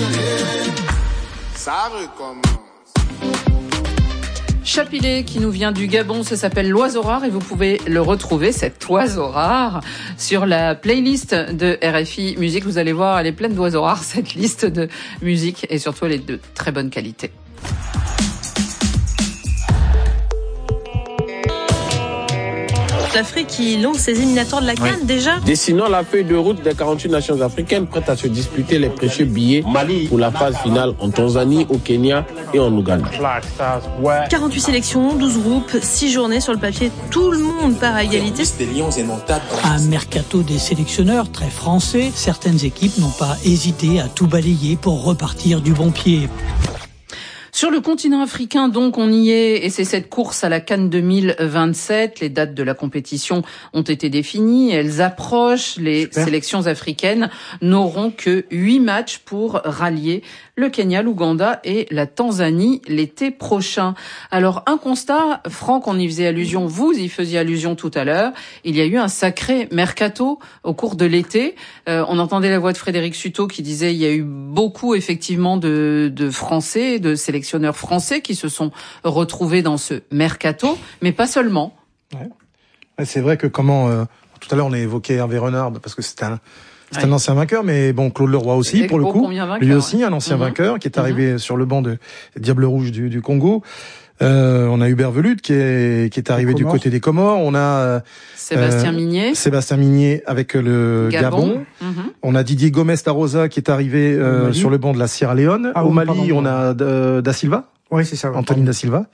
Ça recommence. Chapilet qui nous vient du Gabon, ça s'appelle l'oiseau rare et vous pouvez le retrouver, cet oiseau rare, sur la playlist de RFI Musique. Vous allez voir, elle est pleine d'oiseaux rares, cette liste de musique, et surtout elle est de très bonne qualité. L'Afrique qui lance ses éliminatoires de la CAN déjà. Dessinons la feuille de route des 48 nations africaines prêtes à se disputer les précieux billets pour la phase finale en Tanzanie, au Kenya et en Ouganda. 48 sélections, 12 groupes, 6 journées sur le papier, tout le monde part à égalité. Un mercato des sélectionneurs très français, certaines équipes n'ont pas hésité à tout balayer pour repartir du bon pied. Sur le continent africain, donc, on y est, et c'est cette course à la CAN 2027. Les dates de la compétition ont été définies, elles approchent. Les sélections africaines n'auront que 8 matchs pour rallier le Kenya, l'Ouganda et la Tanzanie l'été prochain. Alors, un constat, Franck, on y faisait allusion, vous y faisiez allusion tout à l'heure, il y a eu un sacré mercato au cours de l'été. On entendait la voix de Frédéric Sutot qui disait il y a eu beaucoup, effectivement, de Français, de sélectionneurs français qui se sont retrouvés dans ce mercato, mais pas seulement. Ouais, c'est vrai que tout à l'heure on a évoqué Hervé Renard parce que c'est un ancien vainqueur, mais bon, Claude Leroy aussi, pour le coup. Lui aussi, un ancien vainqueur qui est arrivé sur le banc des Diables Rouges du Congo. On a Hubert Velud qui est arrivé du côté des Comores. On a Sébastien Migné avec le Gabon. On a Didier Gomes da Rosa qui est arrivé sur le banc de la Sierra Leone. Au Mali, on a Da Silva. Oui, c'est ça. Anthony Da Silva.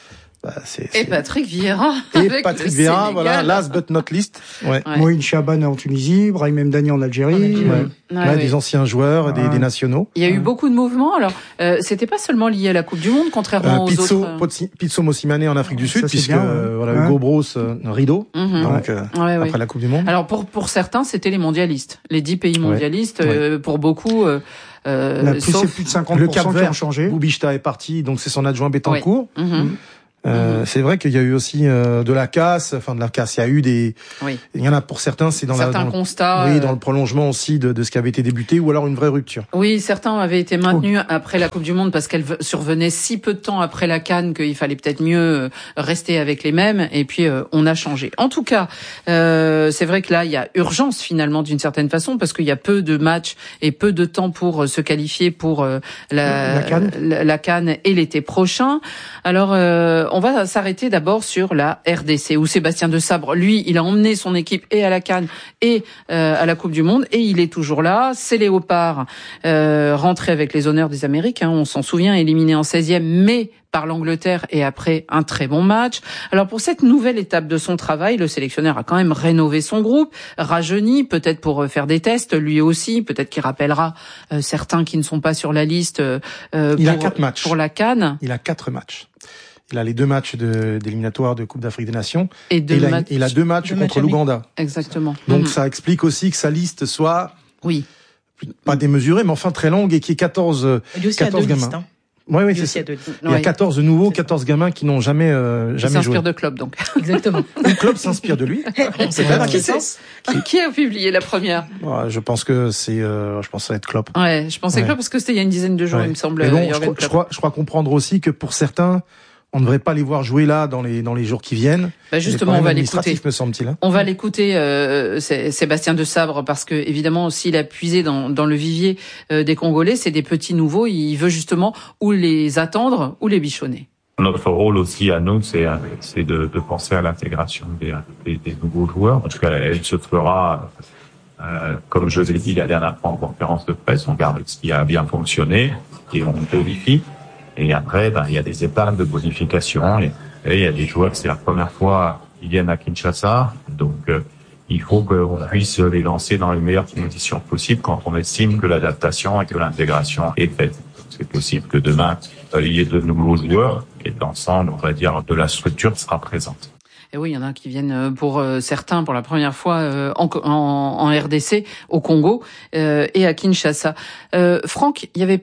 Et Patrick Vieira. Voilà, last but not least. Moïse Chaban en Tunisie, Brahim Mdani en Algérie. Des anciens joueurs, des nationaux. Il y a eu beaucoup de mouvements. Alors, c'était pas seulement lié à la Coupe du Monde, contrairement aux autres. Pizzo Mosimane en Afrique du Sud, puisque Hugo Bros rideau. Après la Coupe du Monde. Alors pour certains, c'était les mondialistes, les 10 pays mondialistes. Pour beaucoup. Sauf plus de 50% le Cap Vert qui ont changé. Boubishta est parti, donc c'est son adjoint Bettencourt. C'est vrai qu'il y a eu aussi de la casse. Il y a eu il y en a pour certains, c'est dans constats. Dans le prolongement aussi de ce qui avait été débuté, ou alors une vraie rupture. Oui, certains avaient été maintenus après la Coupe du Monde parce qu'elle survenait si peu de temps après la CAN qu'il fallait peut-être mieux rester avec les mêmes. Et puis on a changé. En tout cas, c'est vrai que là il y a urgence finalement d'une certaine façon parce qu'il y a peu de matchs et peu de temps pour se qualifier pour la CAN et l'été prochain. Alors on va s'arrêter d'abord sur la RDC où Sébastien Desabre, lui, il a emmené son équipe et à la CAN et à la Coupe du Monde et il est toujours là. Ces Léopards rentrés avec les honneurs des Américains, on s'en souvient, éliminés en 16e, mais par l'Angleterre et après un très bon match. Alors pour cette nouvelle étape de son travail, le sélectionneur a quand même rénové son groupe, rajeuni, peut-être pour faire des tests, lui aussi, peut-être qu'il rappellera certains qui ne sont pas sur la liste il a 4 matchs pour la CAN. Il a 4 matchs. Il a les 2 matchs d'éliminatoires de Coupe d'Afrique des Nations. Et il a 2 matchs contre l'Ouganda. Exactement. Donc ça explique aussi que sa liste soit pas démesurée, mais enfin très longue et qu'il y ait 14 gamins. Listes, hein. Oui, c'est ça. Il y a 14 nouveaux, 14 gamins qui n'ont jamais joué. Il s'inspire de Klopp, donc. Exactement. Le Klopp s'inspire de lui. On sait pas dans quel sens. Qui a publié la première? Je pense que ça va être Klopp. Ouais, je pensais Klopp parce que c'était il y a une dizaine de jours, il me semble. Mais bon, je crois comprendre aussi que pour certains, on ne devrait pas les voir jouer là dans les jours qui viennent. Justement, on va l'écouter. Me semble-t-il. On va l'écouter, Sébastien Desabre, parce que évidemment, s'il a puisé dans le vivier des Congolais, c'est des petits nouveaux. Il veut justement ou les attendre ou les bichonner. Notre rôle aussi à nous, c'est de penser à l'intégration des nouveaux joueurs. En tout cas, elle se fera, comme je l'ai dit la dernière fois en conférence de presse, on garde ce qui a bien fonctionné et on modifie. Et après, il y a des étapes de bonification. Et il y a des joueurs, c'est la première fois qu'ils viennent à Kinshasa. Donc, il faut qu'on puisse les lancer dans les meilleures conditions possibles quand on estime que l'adaptation et que l'intégration est faite. C'est possible que demain, il y ait de nouveaux joueurs et l'ensemble, on va dire, de la structure sera présente. Et oui, il y en a qui viennent pour certains pour la première fois en RDC, au Congo et à Kinshasa. Franck, il n'y avait pas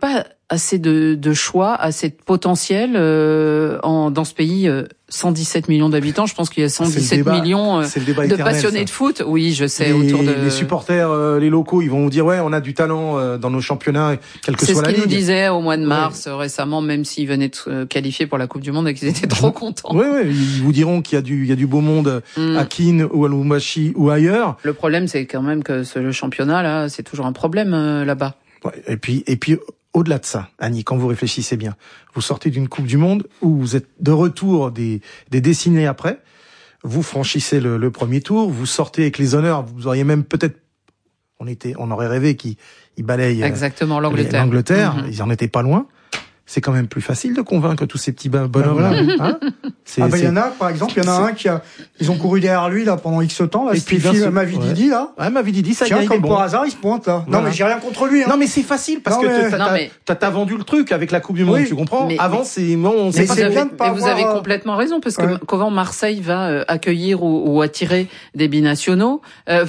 assez de choix, assez de potentiel dans ce pays. 117 millions d'habitants, je pense qu'il y a 117 millions de passionnés de foot. Oui, je sais. Les supporters, les locaux, ils vont vous dire on a du talent dans nos championnats, quelle que soit la ligue. C'est ce qu'ils nous disaient au mois de mars récemment, même s'ils venaient de qualifier pour la Coupe du Monde et qu'ils étaient trop contents. Oui, ils vous diront qu'il y a du beau monde à Keene ou à Lubumbashi ou ailleurs. Le problème, c'est quand même que le championnat là, c'est toujours un problème là-bas. Ouais, et puis au-delà de ça, Annie, quand vous réfléchissez bien, vous sortez d'une Coupe du Monde où vous êtes de retour des décennies après, vous franchissez le premier tour, vous sortez avec les honneurs, vous auriez même peut-être, on aurait rêvé qu'ils balayent exactement l'Angleterre. Ils en étaient pas loin. C'est quand même plus facile de convaincre tous ces petits bonhommes-là. Hein il y en a, par exemple, ils ont couru derrière lui, là, pendant X temps, là, c'était Mavididi, là. Ouais, Mavididi, ça y est. Comme par hasard, il se pointe, là. Voilà. Non, mais j'ai rien contre lui, hein. Non, mais c'est facile, parce que t'as vendu le truc avec la Coupe du Monde, tu comprends? Avant, vous avez complètement raison, parce que comment Marseille va accueillir ou attirer des binationaux,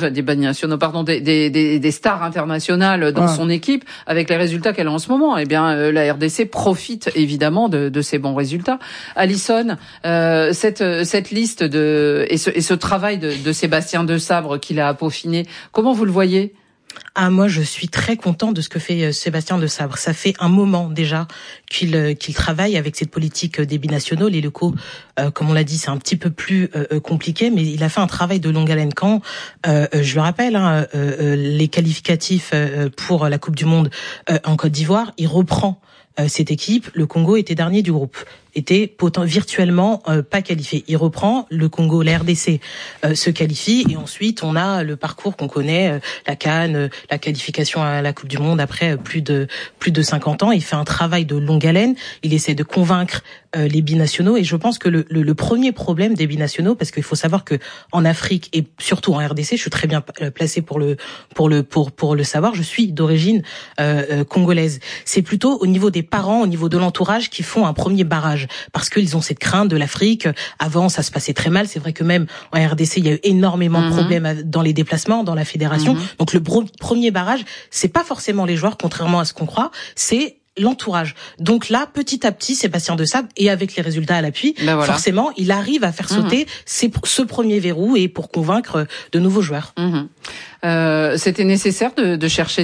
des stars internationales dans son équipe, avec les résultats qu'elle a en ce moment? Eh bien, la RDC profite évidemment de ces bons résultats. Alisson, cette liste et ce travail de Sébastien Desabre qu'il a peaufiné, comment vous le voyez? Moi, je suis très content de ce que fait Sébastien Desabre. Ça fait un moment déjà qu'il travaille avec cette politique des binationaux. Les locaux, comme on l'a dit, c'est un petit peu plus compliqué, mais il a fait un travail de longue haleine. Quand je le rappelle, les qualificatifs pour la Coupe du Monde en Côte d'Ivoire, il reprend cette équipe. Le Congo était dernier du groupe, était virtuellement pas qualifié. Il reprend, le Congo, la RDC se qualifie, et ensuite on a le parcours qu'on connaît, la CAN, la qualification à la Coupe du Monde après plus de 50 ans. Il fait un travail de longue haleine, il essaie de convaincre les binationaux, et je pense que le premier problème des binationaux, parce qu'il faut savoir que en Afrique et surtout en RDC, je suis très bien placé pour le savoir, je suis d'origine congolaise. C'est plutôt au niveau des parents, au niveau de l'entourage qui font un premier barrage, parce qu'ils ont cette crainte de l'Afrique. Avant, ça se passait très mal. C'est vrai que même en RDC, il y a eu énormément de problèmes dans les déplacements, dans la fédération. Donc le premier barrage, c'est pas forcément les joueurs, contrairement à ce qu'on croit, c'est l'entourage. Donc là, petit à petit, Sébastien Desabre, et avec les résultats à l'appui, forcément, il arrive à faire sauter ce premier verrou et pour convaincre de nouveaux joueurs. C'était nécessaire de chercher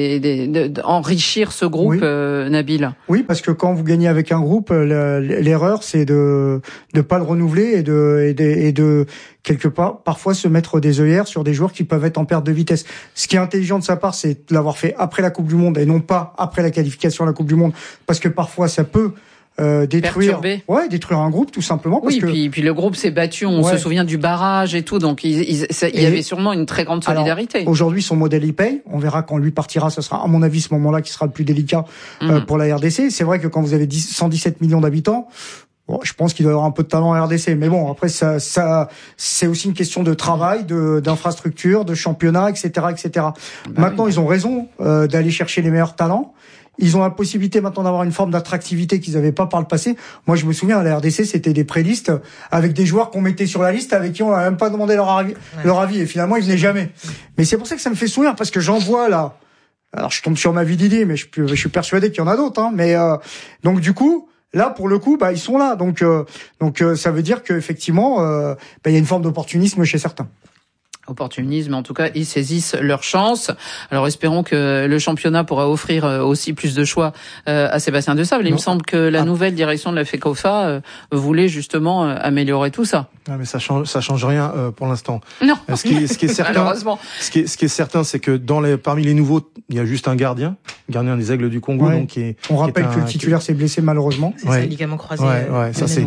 d'enrichir ce groupe, Nabil. Oui, parce que quand vous gagnez avec un groupe, l'erreur, c'est de pas le renouveler et de quelque part, parfois se mettre des œillères sur des joueurs qui peuvent être en perte de vitesse. Ce qui est intelligent de sa part, c'est de l'avoir fait après la Coupe du Monde et non pas après la qualification à la Coupe du Monde, parce que parfois ça peut détruire un groupe, tout simplement. Parce puis le groupe s'est battu, on se souvient du barrage et tout, donc il y avait sûrement une très grande solidarité. Alors, aujourd'hui, son modèle il paye. On verra quand lui partira, ce sera à mon avis ce moment-là qui sera le plus délicat pour la RDC. C'est vrai que quand vous avez 117 millions d'habitants, je pense qu'il doit y avoir un peu de talent en RDC, mais bon, après ça, c'est aussi une question de travail, d'infrastructure, de championnat, etc., etc. Maintenant, ils ont raison d'aller chercher les meilleurs talents. Ils ont la possibilité maintenant d'avoir une forme d'attractivité qu'ils n'avaient pas par le passé. Moi, je me souviens, à la RDC, c'était des prélistes avec des joueurs qu'on mettait sur la liste avec qui on n'a même pas demandé leur avis. Et finalement, ils venaient jamais. Mais c'est pour ça que ça me fait sourire, parce que j'en vois là. Alors, je tombe sur Mavididi, mais je suis persuadé qu'il y en a d'autres. Mais donc, du coup, là, pour le coup, ils sont là. Donc, ça veut dire qu'effectivement, il y a une forme d'opportunisme chez certains. Opportunisme, en tout cas, ils saisissent leur chance. Alors espérons que le championnat pourra offrir aussi plus de choix à Sébastien Desabre. Il me semble que la nouvelle direction de la FECOFA voulait justement améliorer tout ça. Non, mais ça change rien pour l'instant. Non. Ce qui est certain, malheureusement. Ce qui est certain, c'est que parmi les nouveaux, il y a juste un gardien des Aigles du Congo, donc on rappelle que le titulaire s'est blessé malheureusement. C'est ça, le ligament croisé. Ça c'est.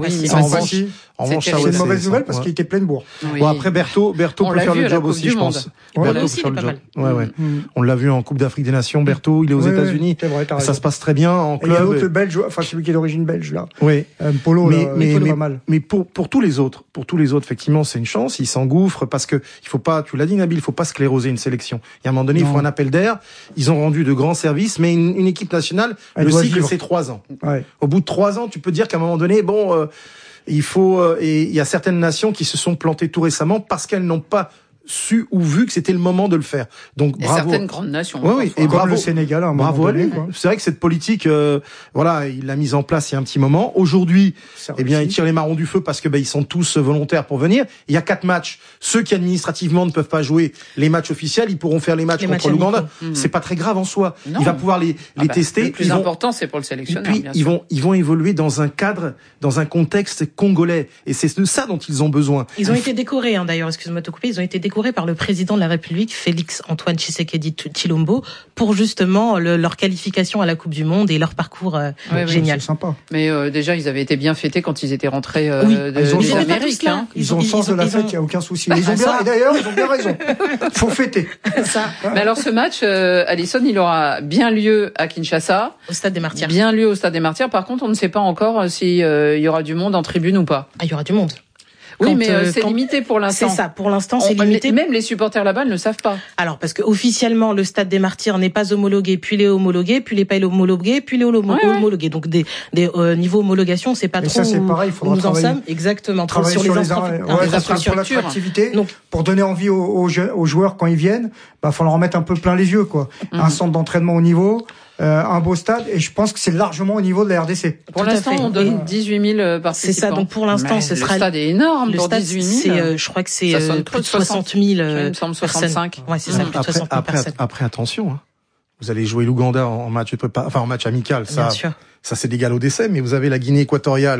En revanche, c'est une mauvaise nouvelle parce qu'il était plein de bourre. Bon, après Berthaud peut faire le job aussi, je pense. Berthaud aussi, il est pas mal. On l'a vu en Coupe d'Afrique des Nations. Berthaud, il est aux États-Unis. Ça se passe très bien en club. Il y a l'autre belge, enfin celui qui est d'origine belge là. Oui. Polo, mais pas mal. Mais pour tous les autres, effectivement, c'est une chance. Ils s'engouffrent parce que il faut pas, tu l'as dit Nabil, il faut pas scléroser une sélection. Il y a un moment donné, il faut un appel d'air. Ils ont rendu de grands services, mais une équipe nationale, le cycle c'est 3 ans. Au bout de 3 ans, tu peux dire qu'à un moment donné, il faut, et il y a certaines nations qui se sont plantées tout récemment parce qu'elles n'ont pas su ou vu que c'était le moment de le faire. Donc bravo. Certaines grandes nations. Oui, et bravo le Sénégal. Bravo à lui. C'est vrai que cette politique, voilà, il l'a mise en place il y a un petit moment. Aujourd'hui, il tire les marrons du feu parce que ils sont tous volontaires pour venir. Il y a 4 matchs. Ceux qui administrativement ne peuvent pas jouer les matchs officiels, ils pourront faire les matchs contre l'Ouganda. C'est pas très grave en soi. Non. Il va pouvoir les tester. Le plus important, c'est pour le sélectionneur. Et puis ils vont évoluer dans un cadre, dans un contexte congolais. Et c'est de ça dont ils ont besoin. Ils ont été décorés, d'ailleurs. Excuse-moi de te couper. Ils ont été décorés par le président de la République, Félix Antoine Tshisekedi Tshilombo, pour justement leur qualification à la Coupe du Monde et leur parcours génial. C'est sympa. Mais déjà, ils avaient été bien fêtés quand ils étaient rentrés des Amériques. Ils ont le sens de la fête, il n'y a aucun souci. Et d'ailleurs, ils ont bien raison. Faut fêter. Ça. Mais alors ce match, Alisson, il aura bien lieu à Kinshasa. Au Stade des Martyrs. Bien lieu au Stade des Martyrs. Par contre, on ne sait pas encore s'il y aura du monde en tribune ou pas. Ah, il y aura du monde. Oui, mais c'est limité pour l'instant. C'est ça, pour l'instant, c'est limité. Même les supporters là-bas ne le savent pas. Alors, parce que officiellement, le Stade des Martyrs n'est pas homologué, puis il est homologué, puis il n'est pas homologué, puis il est homologué. Donc, des niveaux homologation, on sait pas trop ça, c'est pareil, il faudra nous en sommes. Exactement. Travailler sur les infrastructures. L'attractivité. Donc, pour donner envie aux joueurs quand ils viennent, faut leur en mettre un peu plein les yeux, quoi. Un centre d'entraînement au niveau. Un beau stade, et je pense que c'est largement au niveau de la RDC. Pour l'instant, on donne 18 000 participants. C'est ça, donc pour l'instant, ce sera... Le stade est énorme pour 18 000. Je crois que c'est plus de 60 000 il me semble 65. Ouais, c'est ça, plus de 60 000 personnes. Après, attention, hein. Vous allez jouer l'Ouganda en match en match amical, ça c'est d'égal au décès, mais vous avez la Guinée équatoriale.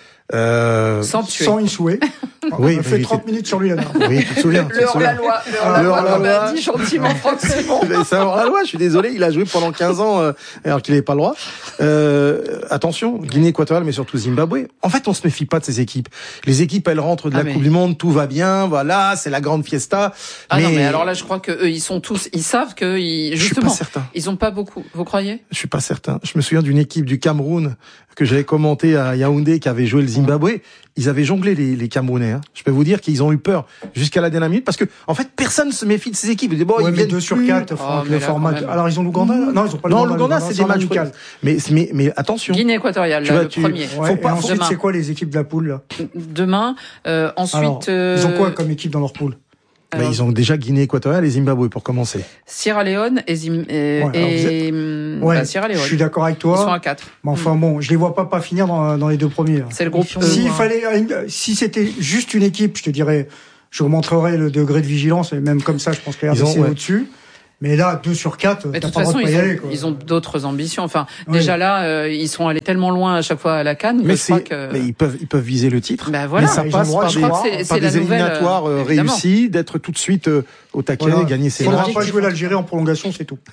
Sans échouer. Oui, on a fait 30 minutes sur lui là. Oui, tu te souviens. Le hors-la-loi. Le hors-la-loi. Dit gentiment Franck Simon. C'est un hors-la-loi, je suis désolé, il a joué pendant 15 ans alors qu'il n'avait pas le droit. Attention, Guinée équatoriale, mais surtout Zimbabwe. En fait, on se méfie pas de ces équipes. Les équipes, elles rentrent de la Coupe du Monde, tout va bien, voilà, c'est la grande fiesta. Non, mais alors là, je crois que eux, ils savent que justement, je suis pas certain. Ils ont pas beaucoup. Vous croyez? Je suis pas certain. Je me souviens d'une équipe du Cameroun que j'avais commenté à Yaoundé qui avait joué le Zimbabwe. Ils avaient jonglé les Camerounais. Hein. Je peux vous dire qu'ils ont eu peur jusqu'à la dernière minute parce que en fait personne se méfie de ces équipes. Ils disent ils viennent 2 sur 4. Le format. Alors ils ont l'Ouganda. Non, ils ont pas. Non, l'Ouganda c'est des matchs amicaux. Mais attention. Guinée équatoriale, le premier. Faut pas. Ensuite, c'est quoi les équipes de la poule là? Demain. Ensuite. Ils ont quoi comme équipe dans leur poule? Ils ont déjà Guinée équatoriale et Zimbabwe pour commencer. Sierra Leone et Sierra Leone. Je suis d'accord avec toi. Ils sont à 4. Mais enfin bon, je les vois pas finir dans les 2 premiers. C'est le groupe. Si c'était juste une équipe, je te dirais, je remontrerais le degré de vigilance et même comme ça, je pense que RDC est au-dessus. Mais là, 2 sur 4, mais de toute façon, ils ont d'autres ambitions. Enfin, déjà là, ils sont allés tellement loin à chaque fois à la CAN. Mais ils peuvent viser le titre. Ben voilà. Mais ça passe par des éliminatoires réussis, d'être tout de suite au taquet, gagner ses matchs. Il faudra pas jouer l'Algérie en prolongation, c'est tout.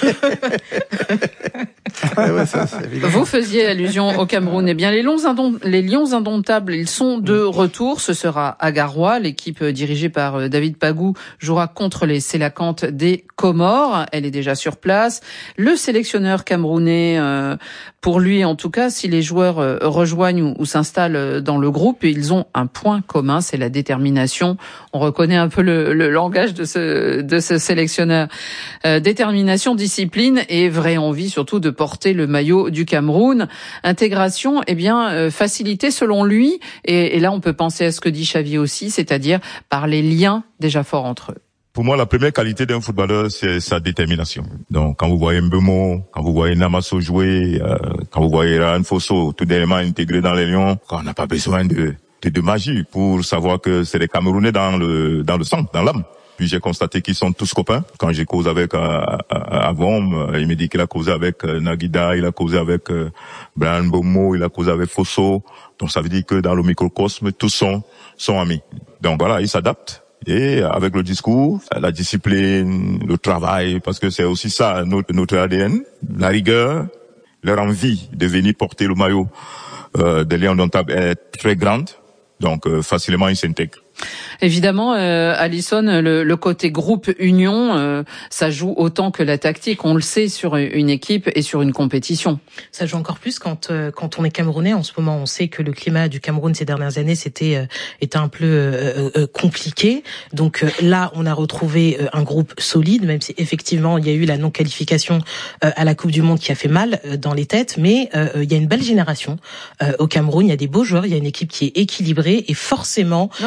Vous faisiez allusion au Cameroun. Eh bien, les Lions indomptables, ils sont de retour. Ce sera à Garoua. L'équipe dirigée par David Pagou jouera contre les Sélacantes des Comores. Elle est déjà sur place. Le sélectionneur camerounais, pour lui en tout cas, si les joueurs rejoignent ou s'installent dans le groupe, ils ont un point commun, c'est la détermination. On reconnaît un peu le langage de ce sélectionneur. Détermination, discipline et vraie envie surtout de porter le maillot du Cameroun. Intégration, facilitée selon lui. Et là, on peut penser à ce que dit Xavier aussi, c'est-à-dire par les liens déjà forts entre eux. Pour moi, la première qualité d'un footballeur, c'est sa détermination. Donc, quand vous voyez Mbeumo, quand vous voyez Namasso jouer, quand vous voyez Ryan Fosso tout dernièrement intégré dans les Lions, on n'a pas besoin de magie pour savoir que c'est les Camerounais dans le sang, dans l'âme. Puis j'ai constaté qu'ils sont tous copains. Quand j'ai causé avec Avom, il me dit qu'il a causé avec Naguida, il a causé avec Brian Mbeumo, il a causé avec Fosso. Donc ça veut dire que dans le microcosme, tous sont amis. Donc voilà, ils s'adaptent. Et avec le discours, la discipline, le travail, parce que c'est aussi ça notre ADN, la rigueur, leur envie de venir porter le maillot des Lions indomptables est très grande. Donc facilement ils s'intègrent. Évidemment, Alisson, le côté groupe union, ça joue autant que la tactique. On le sait sur une équipe et sur une compétition. Ça joue encore plus quand on est Camerounais. En ce moment, on sait que le climat du Cameroun ces dernières années était un peu compliqué. Donc là, on a retrouvé un groupe solide, même si effectivement il y a eu la non-qualification à la Coupe du Monde qui a fait mal dans les têtes. Mais il y a une belle génération au Cameroun. Il y a des beaux joueurs. Il y a une équipe qui est équilibrée et forcément la cohésion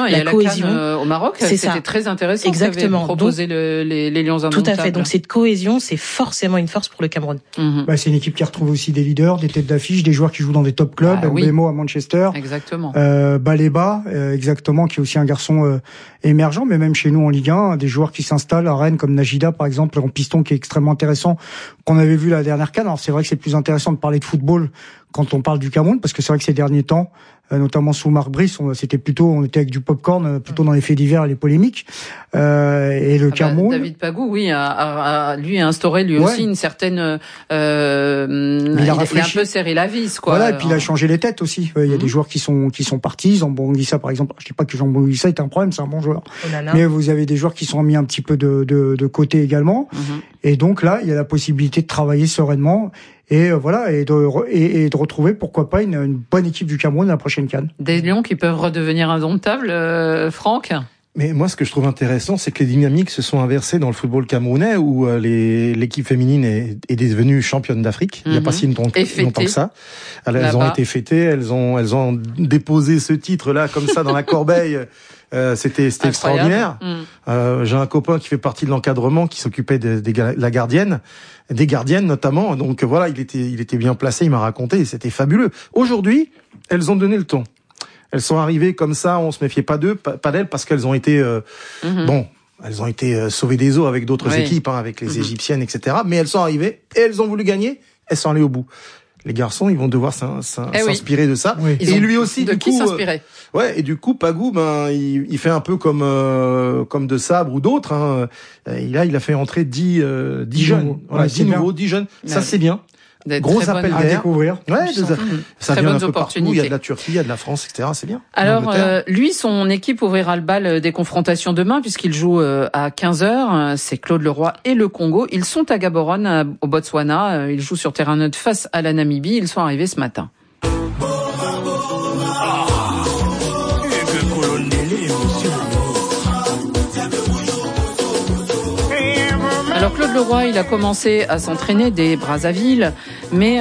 CAN au Maroc, c'était très intéressant. Exactement. Proposer les Lions indomptables. Tout à fait. Donc cette cohésion, c'est forcément une force pour le Cameroun. C'est une équipe qui retrouve aussi des leaders, des têtes d'affiche, des joueurs qui jouent dans des top clubs. Mbemo à Manchester. Exactement. Baleba, exactement, qui est aussi un garçon émergent, mais même chez nous en Ligue 1, des joueurs qui s'installent à Rennes comme Najida par exemple, en piston, qui est extrêmement intéressant, qu'on avait vu la dernière CAN. Alors c'est vrai que c'est plus intéressant de parler de football quand on parle du Cameroun, parce que c'est vrai que ces derniers temps, notamment sous Marc Brice, on était avec du popcorn, plutôt dans les faits divers et les polémiques. Et le Cameroun. David Pagou, lui a instauré aussi une certaine. Il a un peu serré la vis, quoi. Voilà, et puis il a changé les têtes aussi. Il y a des joueurs qui sont partis. Zambonguissa, par exemple. Je dis pas que Zambonguissa est un problème, c'est un bon joueur. Mais vous avez des joueurs qui sont mis un petit peu de côté également. Et donc là, il y a la possibilité de travailler sereinement. Et voilà, et de retrouver, pourquoi pas, une bonne équipe du Cameroun à la prochaine CAN. Des Lions qui peuvent redevenir indomptables, Franck. Mais moi, ce que je trouve intéressant, c'est que les dynamiques se sont inversées dans le football camerounais, où l'équipe féminine est devenue championne d'Afrique. Il n'y a pas si longtemps que ça. Elles ont été fêtées, elles ont déposé ce titre-là comme ça dans la corbeille. C'était extraordinaire. J'ai un copain qui fait partie de l'encadrement, qui s'occupait des gardiennes notamment. Donc voilà, il était bien placé, il m'a raconté, et c'était fabuleux. Aujourd'hui, elles ont donné le ton. Elles sont arrivées comme ça, on se méfiait pas d'elles, parce qu'elles ont été elles ont été sauvées des eaux avec d'autres équipes, avec les Égyptiennes, etc. Mais elles sont arrivées et elles ont voulu gagner. Elles sont allées au bout. Les garçons, ils vont devoir s'inspirer de ça. Et lui aussi, du coup, s'inspirer. Et du coup, Pagou, il fait un peu comme De Sabre ou d'autres. Il a fait entrer 10 jeunes. Voilà, 10 nouveaux, 10 jeunes. Ça, c'est bien. Gros appel à découvrir. Ça vient un peu partout. Il y a de la Turquie, il y a de la France, etc. C'est bien. Alors, lui, son équipe ouvrira le bal des confrontations demain, puisqu'il joue à 15h. C'est Claude Leroy et le Congo. Ils sont à Gaborone, au Botswana. Ils jouent sur terrain neutre face à la Namibie. Ils sont arrivés ce matin. Alors Claude Leroy, il a commencé à s'entraîner dès Brazzaville, mais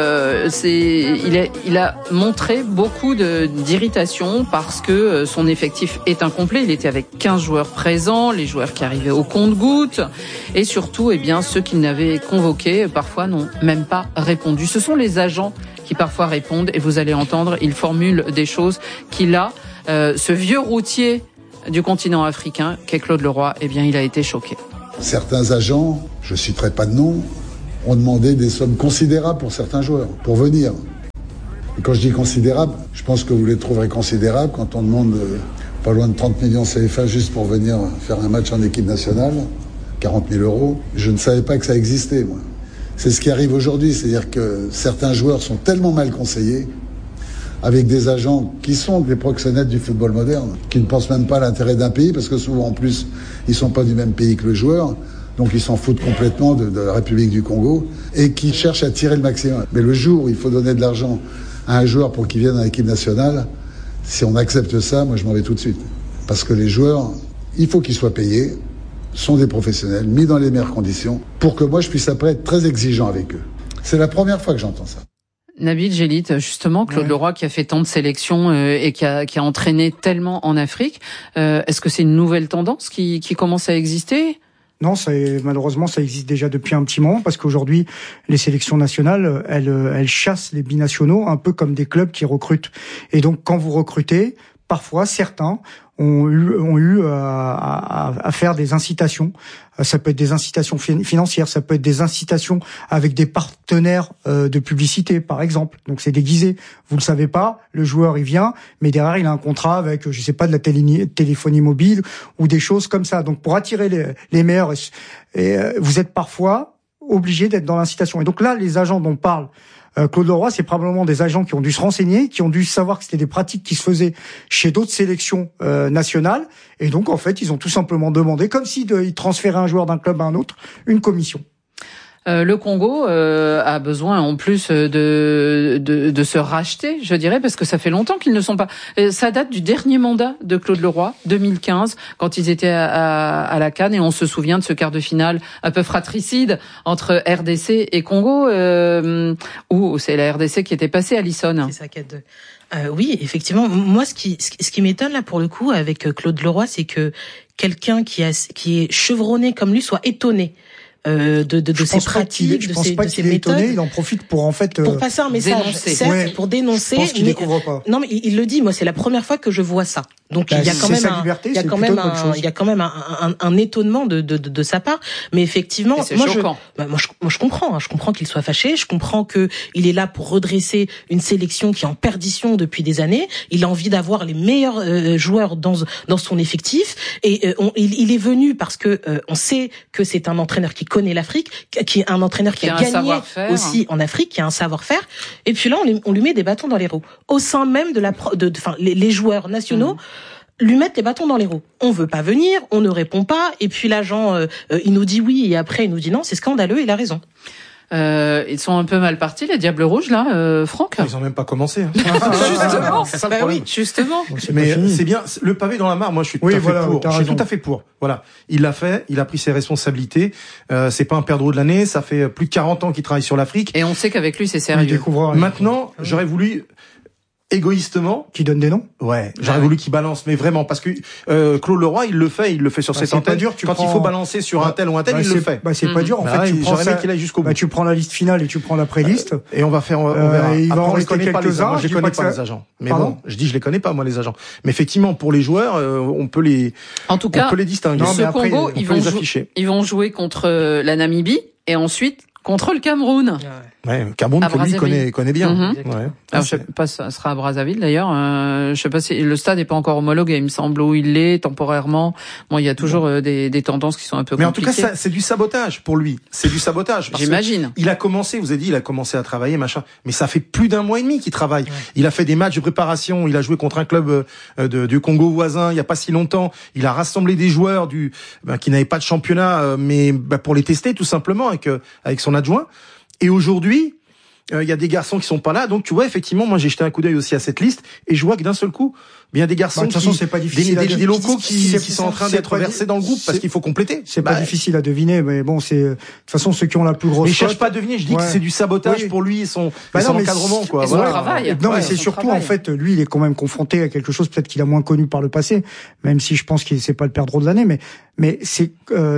il a montré beaucoup d'irritation parce que son effectif est incomplet. Il était avec 15 joueurs présents, les joueurs qui arrivaient au compte-gouttes, et surtout, ceux qu'il n'avait convoqués parfois n'ont même pas répondu. Ce sont les agents qui parfois répondent, et vous allez entendre, il formule des choses qu'il a. Ce vieux routier du continent africain qu'est Claude Leroy, il a été choqué. Certains agents, je ne citerai pas de nom, ont demandé des sommes considérables pour certains joueurs, pour venir. Et quand je dis considérables, je pense que vous les trouverez considérables quand on demande pas loin de 30 millions CFA juste pour venir faire un match en équipe nationale, 40 000 euros. Je ne savais pas que ça existait, moi. C'est ce qui arrive aujourd'hui, c'est-à-dire que certains joueurs sont tellement mal conseillés, avec des agents qui sont des proxénètes du football moderne, qui ne pensent même pas à l'intérêt d'un pays, parce que souvent en plus, ils sont pas du même pays que le joueur, donc ils s'en foutent complètement de la République du Congo, et qui cherchent à tirer le maximum. Mais le jour où il faut donner de l'argent à un joueur pour qu'il vienne dans l'équipe nationale, si on accepte ça, moi je m'en vais tout de suite. Parce que les joueurs, il faut qu'ils soient payés, sont des professionnels, mis dans les meilleures conditions, pour que moi je puisse après être très exigeant avec eux. C'est la première fois que j'entends ça. Nabil Djellit, justement, Claude Leroy qui a fait tant de sélections et qui a entraîné tellement en Afrique, est-ce que c'est une nouvelle tendance qui commence à exister ? Non, malheureusement, ça existe déjà depuis un petit moment, parce qu'aujourd'hui, les sélections nationales, elles chassent les binationaux un peu comme des clubs qui recrutent. Et donc, quand vous recrutez, parfois, certains ont eu à faire des incitations. Ça peut être des incitations financières, ça peut être des incitations avec des partenaires de publicité, par exemple. Donc c'est déguisé. Vous le savez pas, le joueur il vient, mais derrière il a un contrat avec, je sais pas, de la téléphonie mobile ou des choses comme ça. Donc pour attirer les meilleurs, vous êtes parfois obligé d'être dans l'incitation. Et donc là, les agents dont parle Claude Leroy, c'est probablement des agents qui ont dû se renseigner, qui ont dû savoir que c'était des pratiques qui se faisaient chez d'autres sélections nationales, et donc en fait ils ont tout simplement demandé, comme s'ils transféraient un joueur d'un club à un autre, une commission. Le Congo a besoin en plus de se racheter, je dirais, parce que ça fait longtemps qu'ils ne sont pas. Ça date du dernier mandat de Claude Leroy, 2015, quand ils étaient à la CAN, et on se souvient de ce quart de finale un peu fratricide entre RDC et Congo, où c'est la RDC qui était passée à Lisson. C'est ça, 4-2. Oui, effectivement. Moi, ce qui m'étonne là pour le coup avec Claude Leroy, c'est que quelqu'un qui est chevronné comme lui soit étonné de ses pratiques, je pense pas de ses qu'il est méthodes. étonné, il en profite pour en fait pour passer un message, dénoncer. certes, pour dénoncer. Je pense qu'il découvre pas. Non, mais il le dit. Moi, c'est la première fois que je vois ça. Donc il y a quand même un étonnement de sa part. Mais effectivement, moi je comprends. Je comprends qu'il soit fâché. Je comprends que il est là pour redresser une sélection qui est en perdition depuis des années. Il a envie d'avoir les meilleurs joueurs dans son effectif. Et il est venu parce que on sait que c'est un entraîneur qui connaît l'Afrique, qui est un entraîneur qui a gagné aussi en Afrique, qui a un savoir-faire. Et puis là, on lui met des bâtons dans les roues au sein même de les joueurs nationaux. Lui mettre les bâtons dans les roues. On veut pas venir, on ne répond pas, et puis l'agent, il nous dit oui, et après il nous dit non, c'est scandaleux, il a raison. Ils sont un peu mal partis, les Diables Rouges, là, Franck. Ils ont même pas commencé. Justement. C'est ça le problème. Oui, justement. Mais c'est bien, le pavé dans la mare, moi je suis tout à fait pour. Je suis tout à fait pour. Voilà. Il l'a fait, il a pris ses responsabilités. C'est pas un perdreau de l'année, ça fait plus de 40 ans qu'il travaille sur l'Afrique. Et on sait qu'avec lui, c'est sérieux. Maintenant, j'aurais voulu, égoïstement, qui donne des noms. Ouais, j'aurais voulu qu'il balance, mais vraiment, parce que Claude Leroy, il le fait sur cette antenne. Quand il faut balancer sur un tel ou un tel, il le fait. C'est pas dur. En fait, tu prends ça, qu'il aille jusqu'au bout. Tu prends la liste finale et tu prends la pré-liste. Et on va faire. On verra. Il va en rester quelques-uns. Je les connais pas les agents. Mais Pardon, bon, je dis je les connais pas moi les agents. Mais effectivement, pour les joueurs, on peut les. En tout cas, on peut les distinguer. Ce Congo, ils vont jouer contre la Namibie et ensuite contre le Cameroun. Ouais, Cameroun que lui connaît bien. Ouais. Alors, je sais pas, ça sera à Brazzaville d'ailleurs. Je sais pas si le stade est pas encore homologué, il me semble, où il l'est temporairement. Bon, il y a toujours des tendances qui sont un peu compliquées. Mais en tout cas, c'est du sabotage pour lui. C'est du sabotage. J'imagine. Il a commencé, vous avez dit, il a commencé à travailler, machin. Mais ça fait plus d'un mois et demi qu'il travaille. Ouais. Il a fait des matchs de préparation. Il a joué contre un club du Congo voisin il y a pas si longtemps. Il a rassemblé des joueurs qui n'avaient pas de championnat, mais pour les tester tout simplement avec son adjoint. Et aujourd'hui, il y a des garçons qui sont pas là, donc tu vois effectivement, moi j'ai jeté un coup d'œil aussi à cette liste et je vois que d'un seul coup, il y a des garçons, de toute façon, c'est pas difficile des locaux qui sont en train d'être versés dans le groupe parce qu'il faut compléter. C'est pas difficile à deviner, mais bon, c'est de toute façon ceux qui ont la plus grosse. Mais je cherche pas à deviner, je dis que c'est du sabotage pour lui et son encadrement quoi. Son travail. Non, mais c'est surtout en fait, lui, il est quand même confronté à quelque chose peut-être qu'il a moins connu par le passé, même si je pense qu'il c'est pas le perdreau de l'année, mais c'est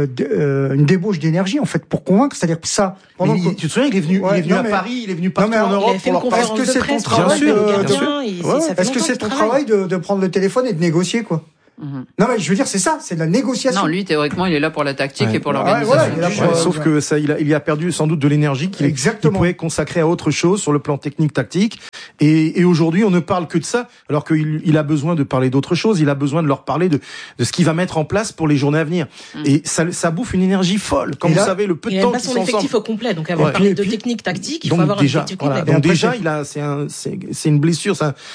une débauche d'énergie en fait pour convaincre, c'est-à-dire que ça. Tu te souviens, il est venu à Paris, il est venu partout en Europe pour leur parler. Est-ce que c'est ton travail Est-ce que c'est ton travail de prendre le téléphone et de négocier quoi? Non mais je veux dire c'est ça, c'est de la négociation. Non, lui théoriquement il est là pour la tactique et pour l'organisation. Sauf que ça il a perdu sans doute de l'énergie qu'il pouvait consacrer à autre chose sur le plan technique tactique et aujourd'hui on ne parle que de ça alors qu'il a besoin de parler d'autre chose, il a besoin de leur parler de ce qu'il va mettre en place pour les journées à venir. Et ça bouffe une énergie folle. Comme vous savez le peu de temps qu'ils sont ensemble. Il a pas son effectif au complet donc avant de parler de technique tactique, il faut avoir un effectif complet. Donc déjà c'est une blessure,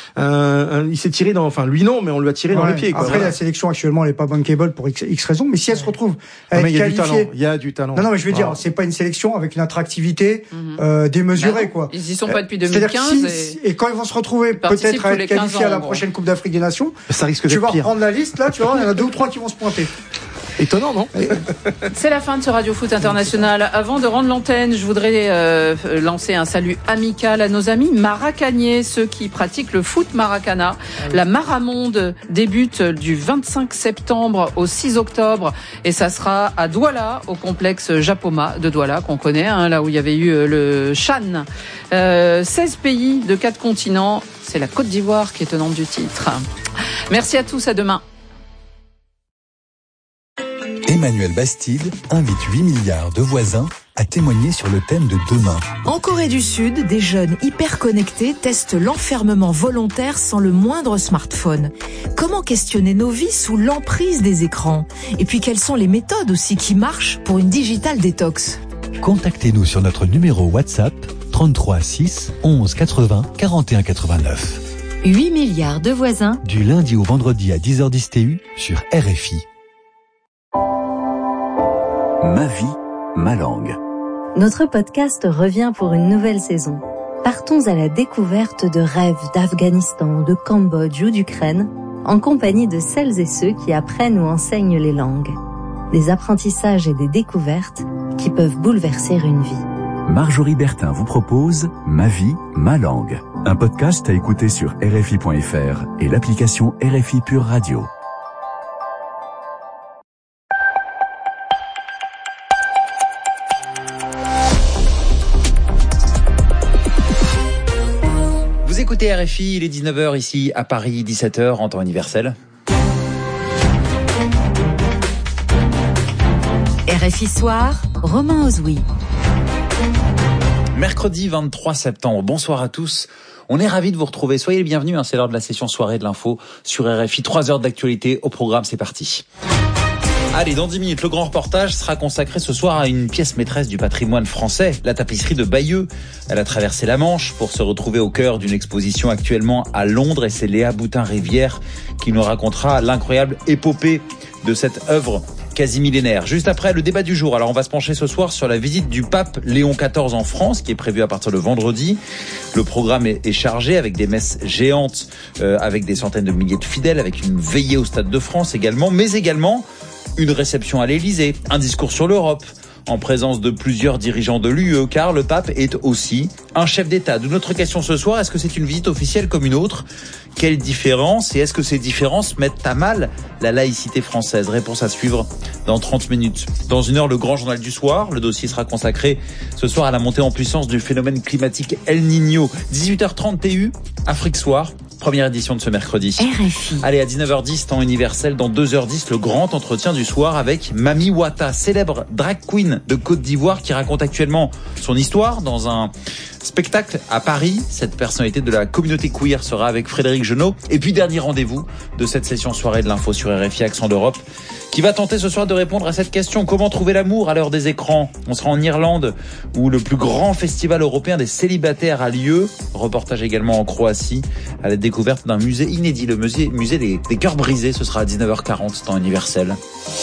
il s'est tiré lui non mais on lui a tiré dans les pieds quoi. Après la sélection actuellement elle est pas bankable pour X raisons, mais si elle se retrouve à être qualifiée, il y a du talent. Non mais je veux dire, c'est pas une sélection avec une attractivité démesurée quoi. Ils y sont pas depuis 2015 et quand ils vont se retrouver peut-être à être qualifiés à la prochaine Coupe d'Afrique des Nations, ça risque d'être pire. Tu vas reprendre la liste là, tu vas voir, il y en a 2 ou 3 qui vont se pointer. Étonnant, non? C'est la fin de ce Radio Foot International. Avant de rendre l'antenne, je voudrais lancer un salut amical à nos amis maracaniers, ceux qui pratiquent le foot maracana. La Maramonde débute du 25 septembre au 6 octobre et ça sera à Douala, au complexe Japoma de Douala, qu'on connaît, là où il y avait eu le Chan. 16 pays de 4 continents. C'est la Côte d'Ivoire qui est tenante du titre. Merci à tous, à demain. Emmanuel Bastide invite 8 milliards de voisins à témoigner sur le thème de demain. En Corée du Sud, des jeunes hyper connectés testent l'enfermement volontaire sans le moindre smartphone. Comment questionner nos vies sous l'emprise des écrans? Et puis quelles sont les méthodes aussi qui marchent pour une digital détox? Contactez-nous sur notre numéro WhatsApp 33 6 11 80 41 89. 8 milliards de voisins. Du lundi au vendredi à 10h10 TU sur RFI. Ma vie, ma langue. Notre podcast revient pour une nouvelle saison. Partons à la découverte de rêves d'Afghanistan, de Cambodge ou d'Ukraine, en compagnie de celles et ceux qui apprennent ou enseignent les langues. Des apprentissages et des découvertes qui peuvent bouleverser une vie. Marjorie Bertin vous propose Ma vie, ma langue. Un podcast à écouter sur RFI.fr et l'application RFI Pure Radio. Vous écoutez RFI, il est 19h ici à Paris, 17h en temps universel. RFI Soir, Romain Ozoui. Mercredi 23 septembre, bonsoir à tous. On est ravis de vous retrouver. Soyez les bienvenus, c'est l'heure de la session soirée de l'info sur RFI. 3 heures d'actualité au programme, c'est parti. Allez, dans 10 minutes, le grand reportage sera consacré ce soir à une pièce maîtresse du patrimoine français, la tapisserie de Bayeux. Elle a traversé la Manche pour se retrouver au cœur d'une exposition actuellement à Londres et c'est Léa Boutin-Rivière qui nous racontera l'incroyable épopée de cette œuvre quasi millénaire. Juste après, le débat du jour. Alors, on va se pencher ce soir sur la visite du pape Léon XIV en France, qui est prévue à partir de vendredi. Le programme est chargé avec des messes géantes, avec des centaines de milliers de fidèles, avec une veillée au Stade de France également, mais également une réception à l'Élysée, un discours sur l'Europe, en présence de plusieurs dirigeants de l'UE, car le pape est aussi un chef d'État. D'où notre question ce soir, est-ce que c'est une visite officielle comme une autre ? Quelle différence ? Et est-ce que ces différences mettent à mal la laïcité française ? Réponse à suivre dans 30 minutes. Dans une heure, le grand journal du soir. Le dossier sera consacré ce soir à la montée en puissance du phénomène climatique El Niño. 18h30 TU, Afrique Soir. Première édition de ce mercredi. RFI. Allez, à 19h10, temps universel, dans 2h10, le grand entretien du soir avec Mami Wata, célèbre drag queen de Côte d'Ivoire qui raconte actuellement son histoire dans un spectacle à Paris. Cette personnalité de la communauté queer sera avec Frédéric Genot. Et puis, dernier rendez-vous de cette session soirée de l'info sur RFI Accent d'Europe qui va tenter ce soir de répondre à cette question. Comment trouver l'amour à l'heure des écrans ? On sera en Irlande où le plus grand festival européen des célibataires a lieu. Reportage également en Croatie à la découverte d'un musée inédit, le musée des cœurs brisés. Ce sera à 19h40, temps universel.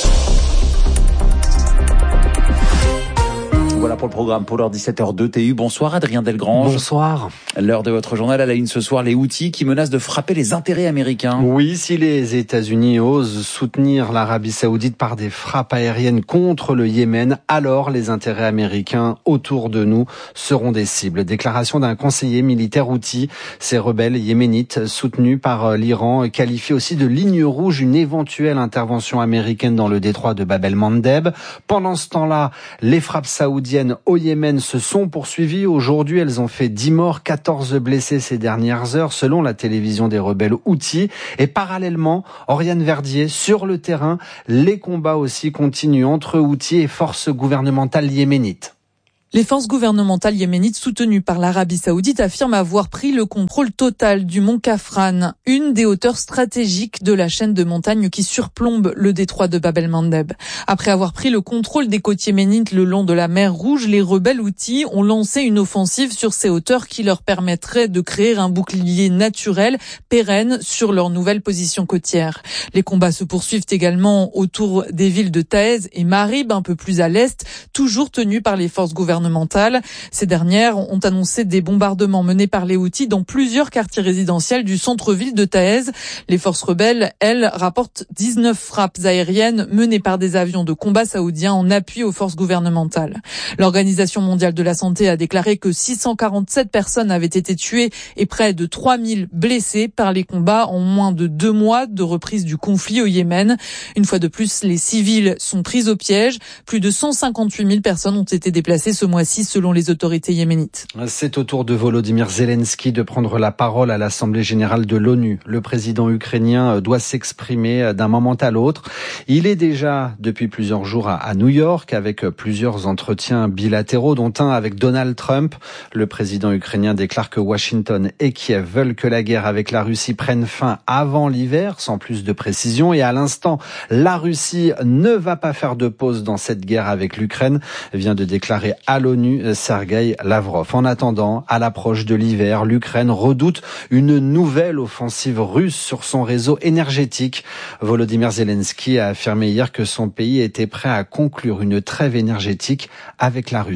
Voilà pour le programme, pour l'heure 17h02 TU. Bonsoir Adrien Delgrange. Bonsoir. L'heure de votre journal à la ligne ce soir, les Houthis qui menacent de frapper les intérêts américains. Oui, si les États-Unis osent soutenir l'Arabie Saoudite par des frappes aériennes contre le Yémen, alors les intérêts américains autour de nous seront des cibles. Déclaration d'un conseiller militaire Houthi. Ces rebelles yéménites soutenus par l'Iran qualifient aussi de ligne rouge une éventuelle intervention américaine dans le détroit de Bab el-Mandeb. Pendant ce temps-là, les frappes saoudiennes au Yémen se sont poursuivies. Aujourd'hui, elles ont fait 10 morts, 14 blessés ces dernières heures, selon la télévision des rebelles Houthis. Et parallèlement, Oriane Verdier, sur le terrain, les combats aussi continuent entre Houthis et forces gouvernementales yéménites. Les forces gouvernementales yéménites soutenues par l'Arabie Saoudite affirment avoir pris le contrôle total du mont Kafran, une des hauteurs stratégiques de la chaîne de montagnes qui surplombe le détroit de Bab el-Mandeb. Après avoir pris le contrôle des côtes yéménites le long de la mer Rouge, les rebelles Houthis ont lancé une offensive sur ces hauteurs qui leur permettrait de créer un bouclier naturel pérenne sur leur nouvelle position côtière. Les combats se poursuivent également autour des villes de Taez et Marib, un peu plus à l'est, toujours tenues par les forces gouvernementales. Ces dernières ont annoncé des bombardements menés par les Houthis dans plusieurs quartiers résidentiels du centre-ville de Taez. Les forces rebelles, elles, rapportent 19 frappes aériennes menées par des avions de combat saoudiens en appui aux forces gouvernementales. L'Organisation mondiale de la santé a déclaré que 647 personnes avaient été tuées et près de 3000 blessées par les combats en moins de 2 mois de reprise du conflit au Yémen. Une fois de plus, les civils sont pris au piège. Plus de 158 000 personnes ont été déplacées ce mois-ci selon les autorités yéménites. C'est au tour de Volodymyr Zelensky de prendre la parole à l'Assemblée générale de l'ONU. Le président ukrainien doit s'exprimer d'un moment à l'autre. Il est déjà depuis plusieurs jours à New York avec plusieurs entretiens bilatéraux, dont un avec Donald Trump. Le président ukrainien déclare que Washington et Kiev veulent que la guerre avec la Russie prenne fin avant l'hiver, sans plus de précision. Et à l'instant, la Russie ne va pas faire de pause dans cette guerre avec l'Ukraine, vient de déclarer à l'ONU Sergueï Lavrov. En attendant, à l'approche de l'hiver, l'Ukraine redoute une nouvelle offensive russe sur son réseau énergétique. Volodymyr Zelensky a affirmé hier que son pays était prêt à conclure une trêve énergétique avec la Russie.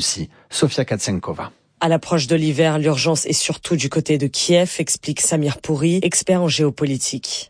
Sofia Katsenkova. À l'approche de l'hiver, l'urgence est surtout du côté de Kiev, explique Samir Pouri, expert en géopolitique.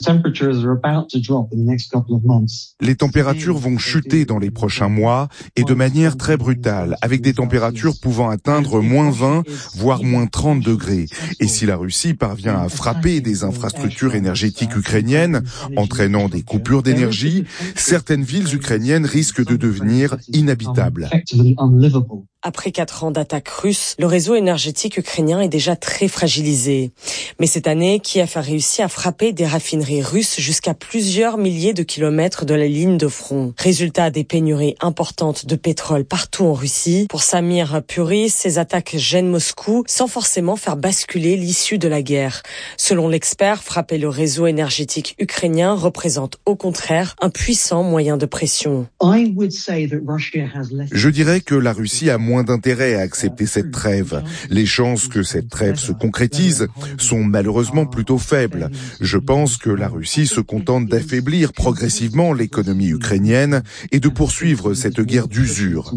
Les températures vont chuter dans les prochains mois et de manière très brutale, avec des températures pouvant atteindre moins 20, voire moins 30 degrés. Et si la Russie parvient à frapper des infrastructures énergétiques ukrainiennes, entraînant des coupures d'énergie, certaines villes ukrainiennes risquent de devenir inhabitables. Après 4 ans d'attaques russes, le réseau énergétique ukrainien est déjà très fragilisé. Mais cette année, Kiev a réussi à frapper des raffineries russes jusqu'à plusieurs milliers de kilomètres de la ligne de front. Résultat, des pénuries importantes de pétrole partout en Russie. Pour Samir Pouri, ces attaques gênent Moscou sans forcément faire basculer l'issue de la guerre. Selon l'expert, frapper le réseau énergétique ukrainien représente au contraire un puissant moyen de pression. Je dirais que la Russie a moins d'intérêt à accepter cette trêve. Les chances que cette trêve se concrétise sont malheureusement plutôt faibles. Je pense que la Russie se contente d'affaiblir progressivement l'économie ukrainienne et de poursuivre cette guerre d'usure.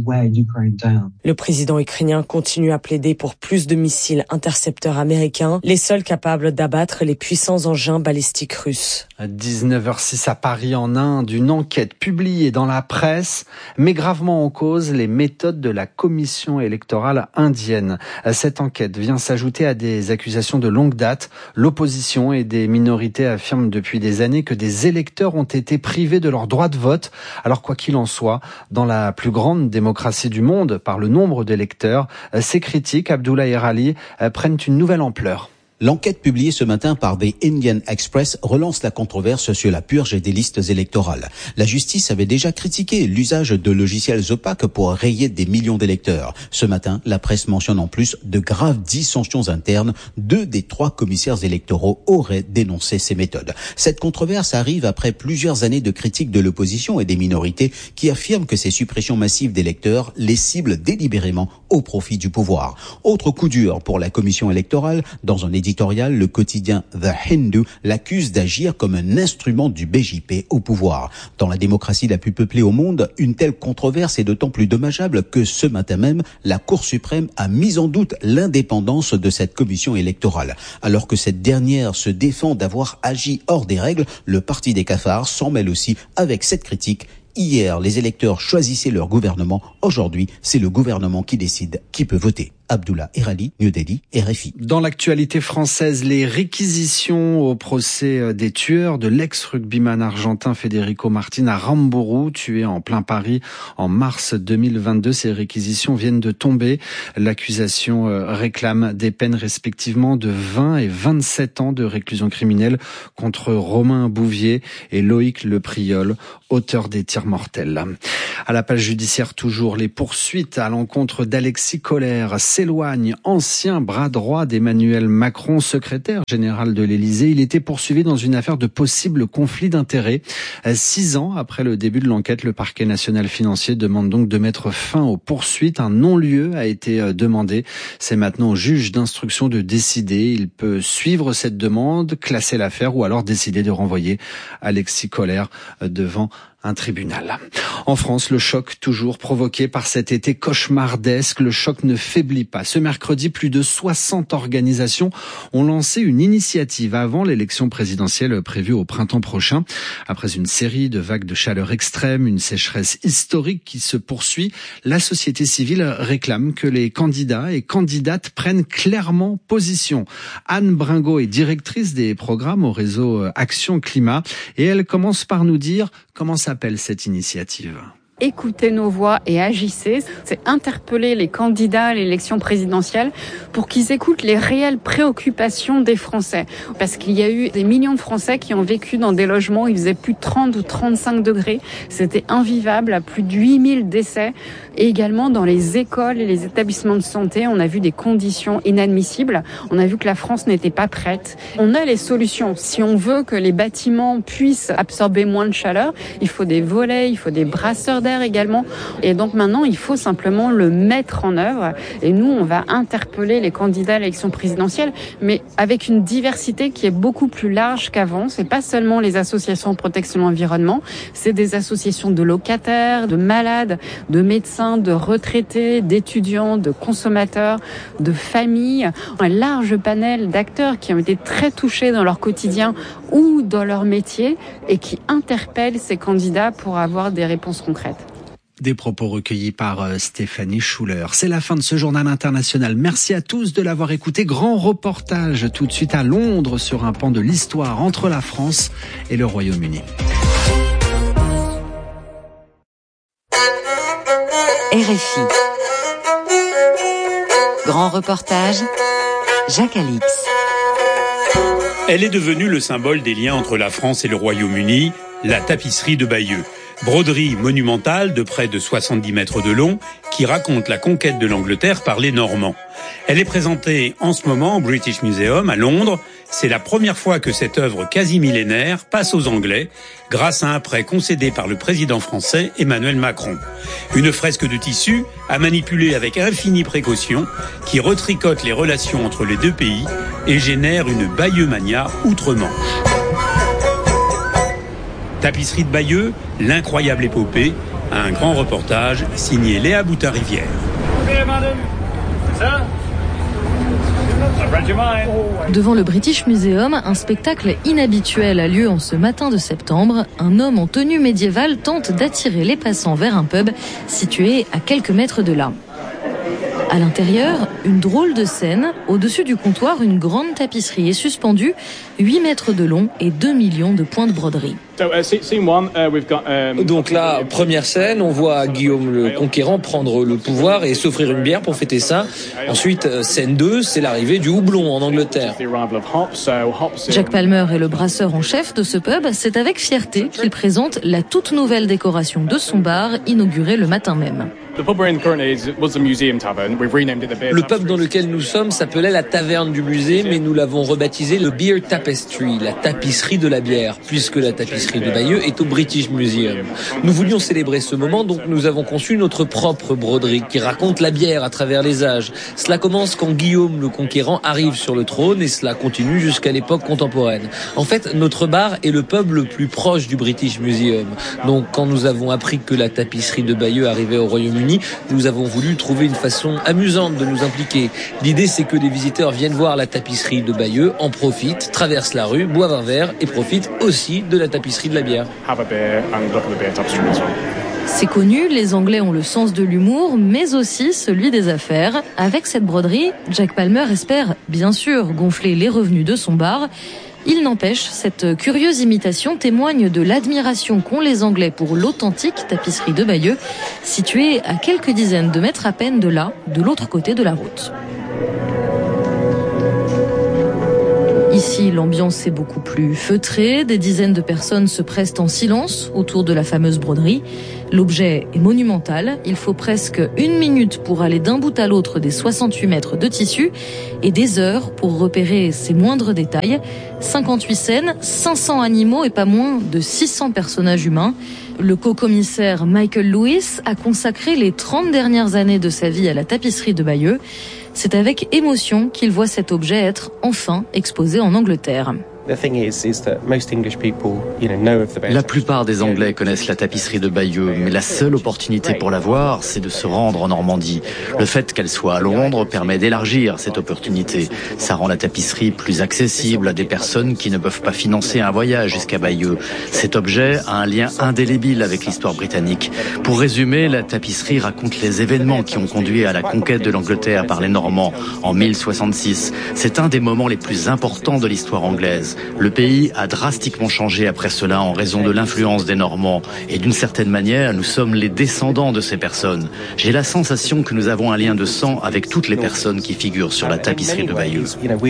Le président ukrainien continue à plaider pour plus de missiles intercepteurs américains, les seuls capables d'abattre les puissants engins balistiques russes. À 19h06 à Paris, en Inde, une enquête publiée dans la presse met gravement en cause les méthodes de la commission électorale indienne. Cette enquête vient s'ajouter à des accusations de longue date. L'opposition et des minorités affirment depuis des années que des électeurs ont été privés de leur droit de vote. Alors quoi qu'il en soit, dans la plus grande démocratie du monde, par le nombre d'électeurs, ces critiques, Abdullah Erali, prennent une nouvelle ampleur. L'enquête publiée ce matin par The Indian Express relance la controverse sur la purge des listes électorales. La justice avait déjà critiqué l'usage de logiciels opaques pour rayer des millions d'électeurs. Ce matin, la presse mentionne en plus de graves dissensions internes. 2 des 3 commissaires électoraux auraient dénoncé ces méthodes. Cette controverse arrive après plusieurs années de critiques de l'opposition et des minorités qui affirment que ces suppressions massives d'électeurs les ciblent délibérément au profit du pouvoir. Autre coup dur pour la commission électorale, dans un éditorial, le quotidien The Hindu l'accuse d'agir comme un instrument du BJP au pouvoir. Dans la démocratie la plus peuplée au monde, une telle controverse est d'autant plus dommageable que ce matin même, la Cour suprême a mis en doute l'indépendance de cette commission électorale. Alors que cette dernière se défend d'avoir agi hors des règles, le parti des cafards s'en mêle aussi avec cette critique. Hier, les électeurs choisissaient leur gouvernement. Aujourd'hui, c'est le gouvernement qui décide qui peut voter. Abdullah Erali, New Delhi, RFI. Dans l'actualité française, les réquisitions au procès des tueurs de l'ex-rugbyman argentin Federico Martin à Rambourou, tué en plein Paris en mars 2022. Ces réquisitions viennent de tomber. L'accusation réclame des peines respectivement de 20 et 27 ans de réclusion criminelle contre Romain Bouvier et Loïc Lepriol, auteur des tirs mortels. À la page judiciaire toujours, les poursuites à l'encontre d'Alexis Kohler s'éloigne, ancien bras droit d'Emmanuel Macron, secrétaire général de l'Élysée. Il était poursuivi dans une affaire de possible conflit d'intérêts. 6 ans après le début de l'enquête, le parquet national financier demande donc de mettre fin aux poursuites. Un non-lieu a été demandé. C'est maintenant au juge d'instruction de décider. Il peut suivre cette demande, classer l'affaire ou alors décider de renvoyer Alexis Kohler devant un tribunal. En France, le choc toujours provoqué par cet été cauchemardesque. Le choc ne faiblit pas. Ce mercredi, plus de 60 organisations ont lancé une initiative avant l'élection présidentielle prévue au printemps prochain. Après une série de vagues de chaleur extrême, une sécheresse historique qui se poursuit, la société civile réclame que les candidats et candidates prennent clairement position. Anne Bringot est directrice des programmes au réseau Action Climat et elle commence par nous dire comment s'appelle cette initiative. Écoutez nos voix et agissez. C'est interpeller les candidats à l'élection présidentielle pour qu'ils écoutent les réelles préoccupations des Français. Parce qu'il y a eu des millions de Français qui ont vécu dans des logements où il faisait plus de 30 ou 35 degrés. C'était invivable, à plus de 8000 décès. Et également dans les écoles et les établissements de santé, on a vu des conditions inadmissibles. On a vu que la France n'était pas prête. On a les solutions. Si on veut que les bâtiments puissent absorber moins de chaleur, il faut des volets, il faut des brasseurs d'air, légendaire également. Et donc maintenant, il faut simplement le mettre en œuvre. Et nous, on va interpeller les candidats à l'élection présidentielle, mais avec une diversité qui est beaucoup plus large qu'avant. C'est pas seulement les associations de protection de l'environnement, c'est des associations de locataires, de malades, de médecins, de retraités, d'étudiants, de consommateurs, de familles. Un large panel d'acteurs qui ont été très touchés dans leur quotidien ou dans leur métier et qui interpellent ces candidats pour avoir des réponses concrètes. Des propos recueillis par Stéphanie Schuller. C'est la fin de ce journal international. Merci à tous de l'avoir écouté. Grand reportage tout de suite à Londres sur un pan de l'histoire entre la France et le Royaume-Uni. RFI. Grand reportage, Jacques Alix. Elle est devenue le symbole des liens entre la France et le Royaume-Uni, la tapisserie de Bayeux. Broderie monumentale de près de 70 mètres de long qui raconte la conquête de l'Angleterre par les Normands. Elle est présentée en ce moment au British Museum à Londres. C'est la première fois que cette œuvre quasi millénaire passe aux Anglais grâce à un prêt concédé par le président français Emmanuel Macron. Une fresque de tissu à manipuler avec infinie précaution qui retricote les relations entre les deux pays et génère une Bayeux-mania outre-Manche. Tapisserie de Bayeux, l'incroyable épopée, un grand reportage signé Léa Boutin-Rivière. Devant le British Museum, un spectacle inhabituel a lieu en ce matin de septembre. Un homme en tenue médiévale tente d'attirer les passants vers un pub situé à quelques mètres de là. À l'intérieur, une drôle de scène. Au-dessus du comptoir, une grande tapisserie est suspendue, 8 mètres de long et 2 millions de points de broderie. Donc là, première scène, on voit Guillaume le Conquérant prendre le pouvoir et s'offrir une bière pour fêter ça. Ensuite, scène 2, c'est l'arrivée du houblon en Angleterre. Jack Palmer est le brasseur en chef de ce pub. C'est avec fierté qu'il présente la toute nouvelle décoration de son bar, inaugurée le matin même. Le pub dans lequel nous sommes s'appelait la Taverne du Musée, mais nous l'avons rebaptisé le Beer Tapestry, la tapisserie de la bière, puisque la tapisserie de Bayeux est au British Museum. Nous voulions célébrer ce moment, donc nous avons conçu notre propre broderie qui raconte la bière à travers les âges. Cela commence quand Guillaume le Conquérant arrive sur le trône et cela continue jusqu'à l'époque contemporaine. En fait, notre bar est le pub le plus proche du British Museum. Donc quand nous avons appris que la tapisserie de Bayeux arrivait au Royaume-Uni, nous avons voulu trouver une façon amusante de nous impliquer. L'idée, c'est que les visiteurs viennent voir la tapisserie de Bayeux, en profitent, traversent la rue, boivent un verre et profitent aussi de la tapisserie de la bière. C'est connu, les Anglais ont le sens de l'humour, mais aussi celui des affaires. Avec cette broderie, Jack Palmer espère, bien sûr, gonfler les revenus de son bar. Il n'empêche, cette curieuse imitation témoigne de l'admiration qu'ont les Anglais pour l'authentique tapisserie de Bayeux, située à quelques dizaines de mètres à peine de là, de l'autre côté de la route. Ici, l'ambiance est beaucoup plus feutrée. Des dizaines de personnes se pressent en silence autour de la fameuse broderie. L'objet est monumental. Il faut presque 1 minute pour aller d'un bout à l'autre des 68 mètres de tissu et des heures pour repérer ses moindres détails. 58 scènes, 500 animaux et pas moins de 600 personnages humains. Le co-commissaire Michael Lewis a consacré les 30 dernières années de sa vie à la tapisserie de Bayeux. C'est avec émotion qu'il voit cet objet être enfin exposé en Angleterre. La plupart des Anglais connaissent la tapisserie de Bayeux, mais la seule opportunité pour la voir, c'est de se rendre en Normandie. Le fait qu'elle soit à Londres permet d'élargir cette opportunité. Ça rend la tapisserie plus accessible à des personnes qui ne peuvent pas financer un voyage jusqu'à Bayeux. Cet objet a un lien indélébile avec l'histoire britannique. Pour résumer, la tapisserie raconte les événements qui ont conduit à la conquête de l'Angleterre par les Normands en 1066. C'est un des moments les plus importants de l'histoire anglaise. Le pays a drastiquement changé après cela en raison de l'influence des Normands. Et d'une certaine manière, nous sommes les descendants de ces personnes. J'ai la sensation que nous avons un lien de sang avec toutes les personnes qui figurent sur la tapisserie de Bayeux.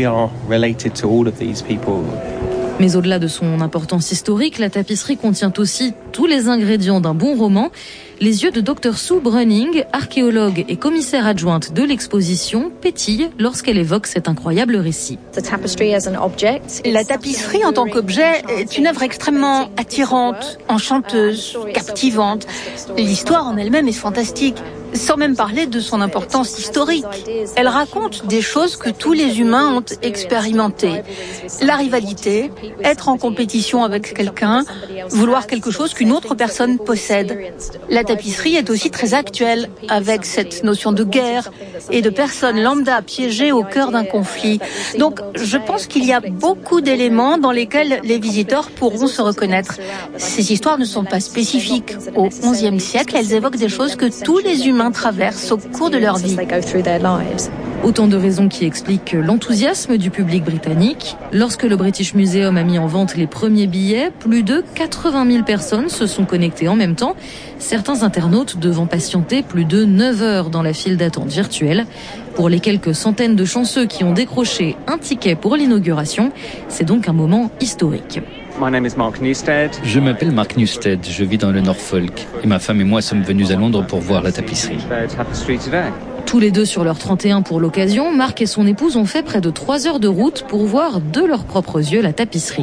Mais au-delà de son importance historique, la tapisserie contient aussi tous les ingrédients d'un bon roman. Les yeux de Dr. Sue Brunning, archéologue et commissaire adjointe de l'exposition, pétillent lorsqu'elle évoque cet incroyable récit. La tapisserie en tant qu'objet est une œuvre extrêmement attirante, enchanteuse, captivante. L'histoire en elle-même est fantastique. Sans même parler de son importance historique. Elle raconte des choses que tous les humains ont expérimentées. La rivalité, être en compétition avec quelqu'un, vouloir quelque chose qu'une autre personne possède. La tapisserie est aussi très actuelle, avec cette notion de guerre et de personnes lambda piégées au cœur d'un conflit. Donc, je pense qu'il y a beaucoup d'éléments dans lesquels les visiteurs pourront se reconnaître. Ces histoires ne sont pas spécifiques. Au XIe siècle, elles évoquent des choses que tous les humains traversent au cours de leur vie. Autant de raisons qui expliquent l'enthousiasme du public britannique. Lorsque le British Museum a mis en vente les premiers billets, plus de 80 000 personnes se sont connectées en même temps, certains internautes devant patienter plus de 9 heures dans la file d'attente virtuelle. Pour les quelques centaines de chanceux qui ont décroché un ticket pour l'inauguration, c'est donc un moment historique. Je m'appelle Mark Newstead, je vis dans le Norfolk et ma femme et moi sommes venus à Londres pour voir la tapisserie. Tous les deux sur leur 31 pour l'occasion, Mark et son épouse ont fait près de 3 heures de route pour voir de leurs propres yeux la tapisserie.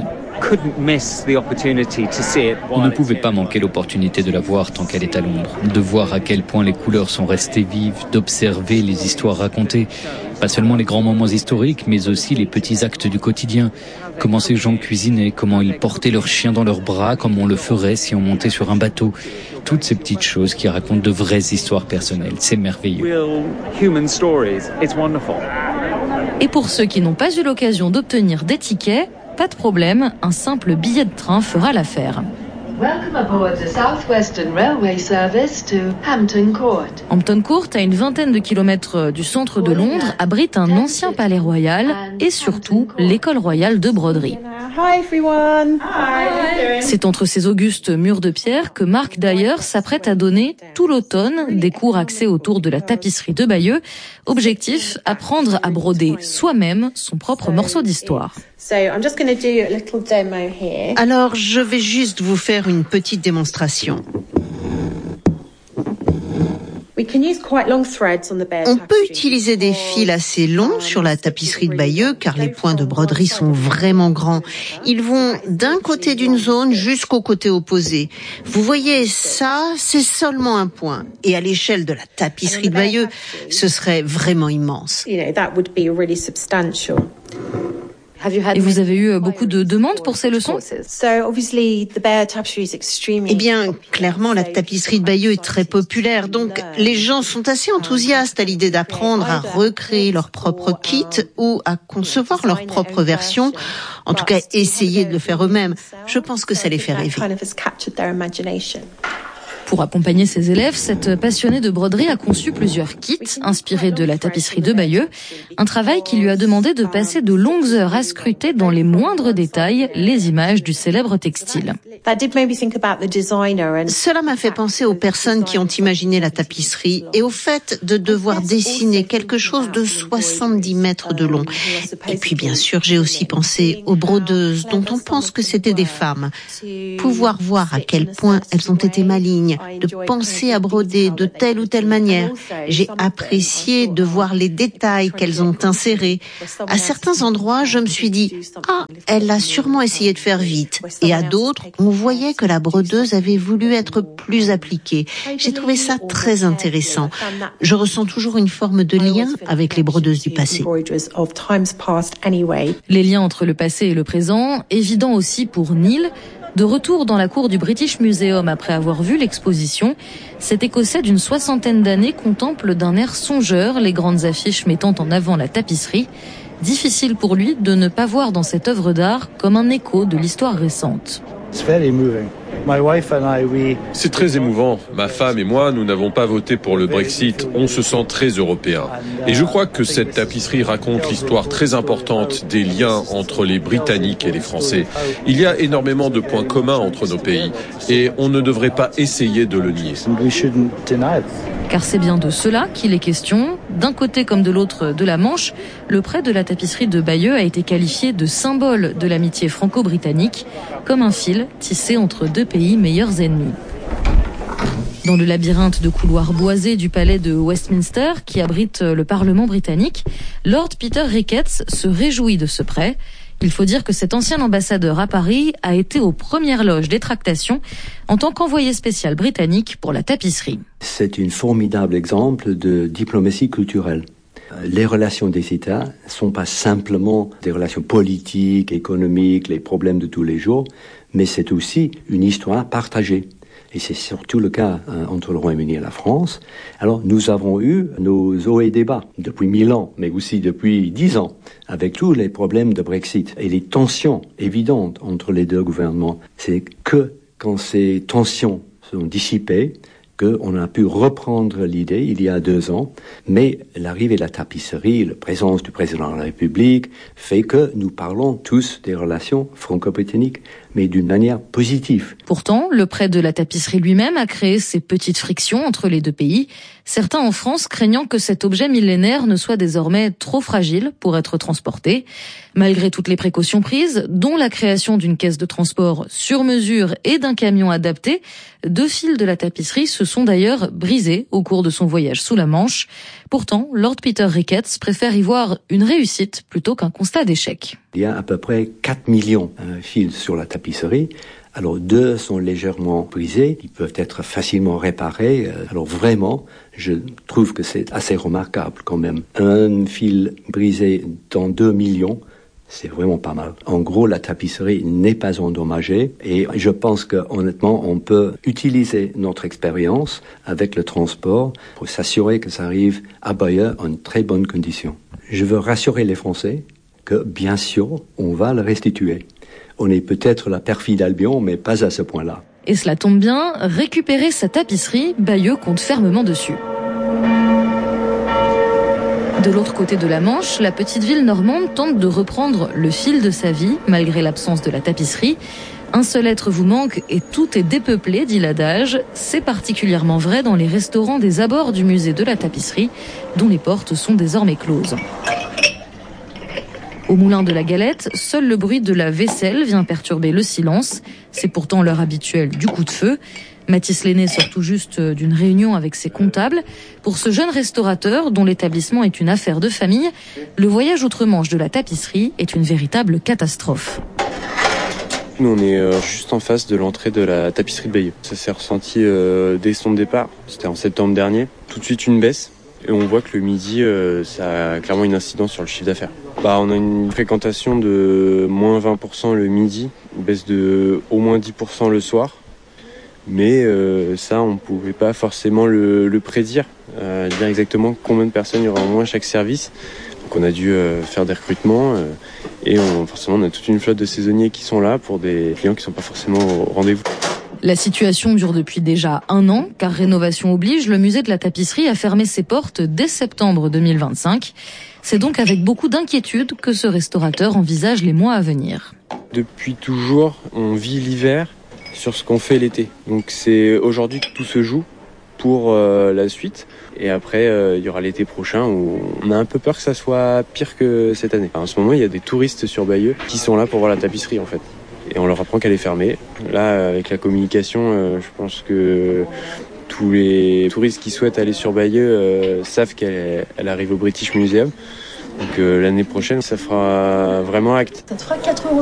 On ne pouvait pas manquer l'opportunité de la voir tant qu'elle est à Londres, de voir à quel point les couleurs sont restées vives, d'observer les histoires racontées, pas seulement les grands moments historiques, mais aussi les petits actes du quotidien. Comment ces gens cuisinaient, comment ils portaient leurs chiens dans leurs bras, comme on le ferait si on montait sur un bateau. Toutes ces petites choses qui racontent de vraies histoires personnelles, c'est merveilleux. Et pour ceux qui n'ont pas eu l'occasion d'obtenir des tickets, pas de problème, un simple billet de train fera l'affaire. Welcome aboard the Southwestern Railway service to Hampton Court. Hampton Court, à une vingtaine de kilomètres du centre de Londres, abrite un ancien palais royal et surtout l'école royale de broderie. Hi everyone. Hi. C'est entre ces augustes murs de pierre que Mark d'ailleurs s'apprête à donner tout l'automne des cours axés autour de la tapisserie de Bayeux. Objectif, apprendre à broder soi-même son propre morceau d'histoire. Alors, je vais juste vous faire une petite démonstration. On peut utiliser des fils assez longs sur la tapisserie de Bayeux car les points de broderie sont vraiment grands. Ils vont d'un côté d'une zone jusqu'au côté opposé. Vous voyez, ça, c'est seulement un point. Et à l'échelle de la tapisserie de Bayeux, ce serait vraiment immense. Et vous avez eu beaucoup de demandes pour ces leçons ? Eh bien, clairement, la tapisserie de Bayeux est très populaire, donc les gens sont assez enthousiastes à l'idée d'apprendre à recréer leur propre kit ou à concevoir leur propre version, en tout cas essayer de le faire eux-mêmes. Je pense que ça les fait rêver. Pour accompagner ses élèves, cette passionnée de broderie a conçu plusieurs kits inspirés de la tapisserie de Bayeux. Un travail qui lui a demandé de passer de longues heures à scruter dans les moindres détails les images du célèbre textile. Cela m'a fait penser aux personnes qui ont imaginé la tapisserie et au fait de devoir dessiner quelque chose de 70 mètres de long. Et puis bien sûr, j'ai aussi pensé aux brodeuses dont on pense que c'était des femmes. Pouvoir voir à quel point elles ont été malignes, de penser à broder de telle ou telle manière. J'ai apprécié de voir les détails qu'elles ont insérés. À certains endroits, je me suis dit « Ah, elle a sûrement essayé de faire vite ». Et à d'autres, on voyait que la brodeuse avait voulu être plus appliquée. J'ai trouvé ça très intéressant. Je ressens toujours une forme de lien avec les brodeuses du passé. Les liens entre le passé et le présent, évident aussi pour Neil. De retour dans la cour du British Museum après avoir vu l'exposition, cet Écossais d'une 60aine d'années contemple d'un air songeur les grandes affiches mettant en avant la tapisserie. Difficile pour lui de ne pas voir dans cette œuvre d'art comme un écho de l'histoire récente. C'est très émouvant. Ma femme et moi, nous n'avons pas voté pour le Brexit. On se sent très européen. Et je crois que cette tapisserie raconte l'histoire très importante des liens entre les Britanniques et les Français. Il y a énormément de points communs entre nos pays et on ne devrait pas essayer de le nier. Car c'est bien de cela qu'il est question. D'un côté comme de l'autre de la Manche, le prêt de la tapisserie de Bayeux a été qualifié de symbole de l'amitié franco-britannique, comme un fil tissé entre deux pays meilleurs ennemis. Dans le labyrinthe de couloirs boisés du palais de Westminster, qui abrite le Parlement britannique, Lord Peter Ricketts se réjouit de ce prêt. Il faut dire que cet ancien ambassadeur à Paris a été aux premières loges des tractations en tant qu'envoyé spécial britannique pour la tapisserie. C'est un formidable exemple de diplomatie culturelle. Les relations des États ne sont pas simplement des relations politiques, économiques, les problèmes de tous les jours, mais c'est aussi une histoire partagée. Et c'est surtout le cas entre le Royaume-Uni et la France. Alors, nous avons eu nos hauts et débats depuis 1000 ans, mais aussi depuis 10 ans, avec tous les problèmes de Brexit et les tensions évidentes entre les deux gouvernements. C'est que quand ces tensions sont dissipées, qu'on a pu reprendre l'idée il y a 2 ans, mais l'arrivée de la tapisserie, la présence du président de la République, fait que nous parlons tous des relations franco-britanniques, mais d'une manière positive. Pourtant, le prêt de la tapisserie lui-même a créé ces petites frictions entre les deux pays, certains en France craignant que cet objet millénaire ne soit désormais trop fragile pour être transporté. Malgré toutes les précautions prises, dont la création d'une caisse de transport sur mesure et d'un camion adapté, 2 fils de la tapisserie se sont d'ailleurs brisés au cours de son voyage sous la Manche. Pourtant, Lord Peter Ricketts préfère y voir une réussite plutôt qu'un constat d'échec. Il y a à peu près 4 millions de fils sur la tapisserie. Alors 2 sont légèrement brisés, ils peuvent être facilement réparés. Alors vraiment, je trouve que c'est assez remarquable quand même. Un fil brisé dans 2 millions, c'est vraiment pas mal. En gros, la tapisserie n'est pas endommagée et je pense que honnêtement, on peut utiliser notre expérience avec le transport pour s'assurer que ça arrive à Bayeux en très bonnes conditions. Je veux rassurer les Français que bien sûr, on va le restituer. On est peut-être la perfide Albion, mais pas à ce point-là. Et cela tombe bien, récupérer sa tapisserie, Bayeux compte fermement dessus. De l'autre côté de la Manche, la petite ville normande tente de reprendre le fil de sa vie, malgré l'absence de la tapisserie. Un seul être vous manque et tout est dépeuplé, dit l'adage. C'est particulièrement vrai dans les restaurants des abords du musée de la tapisserie, dont les portes sont désormais closes. Au moulin de la Galette, seul le bruit de la vaisselle vient perturber le silence. C'est pourtant l'heure habituelle du coup de feu. Mathis Lenné sort tout juste d'une réunion avec ses comptables. Pour ce jeune restaurateur, dont l'établissement est une affaire de famille, le voyage outre-Manche de la tapisserie est une véritable catastrophe. Nous, on est juste en face de l'entrée de la tapisserie de Bayeux. Ça s'est ressenti dès son départ. C'était en septembre dernier. Tout de suite une baisse. Et on voit que le midi, ça a clairement une incidence sur le chiffre d'affaires. On a une fréquentation de moins 20% le midi, une baisse de au moins 10% le soir. Mais ça, on ne pouvait pas forcément le prédire, dire exactement combien de personnes il y aura en moins à chaque service. Donc on a dû faire des recrutements et forcément on a toute une flotte de saisonniers qui sont là pour des clients qui ne sont pas forcément au rendez-vous. La situation dure depuis déjà 1 an, car rénovation oblige, le musée de la tapisserie a fermé ses portes dès septembre 2025. C'est donc avec beaucoup d'inquiétude que ce restaurateur envisage les mois à venir. Depuis toujours, on vit l'hiver sur ce qu'on fait l'été. Donc c'est aujourd'hui que tout se joue pour la suite. Et après, il y aura l'été prochain où on a un peu peur que ça soit pire que cette année. En ce moment, il y a des touristes sur Bayeux qui sont là pour voir la tapisserie en fait. Et on leur apprend qu'elle est fermée. Là, avec la communication, je pense que tous les touristes qui souhaitent aller sur Bayeux savent qu'elle arrive au British Museum. Donc l'année prochaine, ça fera vraiment acte. Ça te fera 4,50